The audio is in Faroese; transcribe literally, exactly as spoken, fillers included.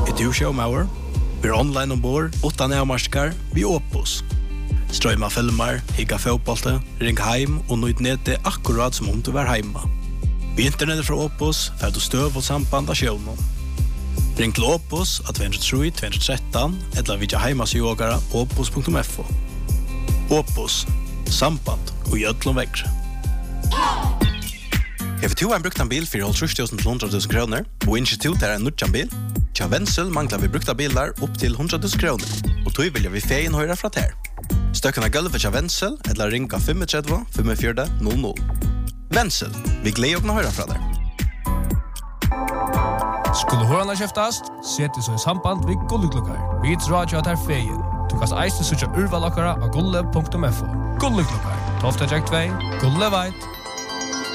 Er du showmauer? Vi er online ombord, utan avmarskar, vi Opus. Strøyma filmer, higga fotbollte, ring heim og nøyd nete akkurat som om du var heima. Vi internettet fra Opus, fer du støv og samband av sjånen. Ring til Opus av to tre to tre tre eller vidja heimasjogara opus punktum f o. Opus, samband og i ødlom vekk. Hever to en brukta bil for halvtreds tusen til hundre tusen kroner, og institut er en nutjan bil. Tja Wenzel manglar vi brukta bilar opp til hundre tusen kroner, og tog vilja vi feien høyra fra ter. Støkken av gulvet tja Wenzel, eller ringa fem tre fem fire null null. Wenzel, vi gleder å høyra fra der. Skulle hørarna kjeftast, seti så i samband vi Gulleklokkar. Vi drar jo at her feien. Du kan eiste sutja urvalokkara av gulle punktum f o. Gulleklokkar, tolv tre to, gulle veit.